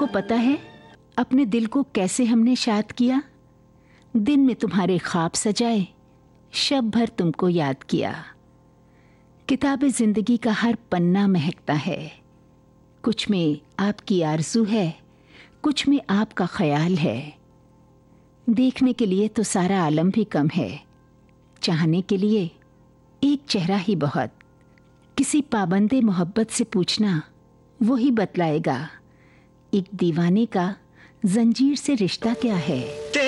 तुमको पता है अपने दिल को कैसे हमने शाद किया? दिन में तुम्हारे ख्वाब सजाए, शब भर तुमको याद किया। किताब जिंदगी का हर पन्ना महकता है, कुछ में आपकी आरज़ू है, कुछ में आपका ख्याल है। देखने के लिए तो सारा आलम भी कम है, चाहने के लिए एक चेहरा ही बहुत। किसी पाबंदे मोहब्बत से पूछना, वो ही बतलाएगा एक दीवाने का जंजीर से रिश्ता क्या है।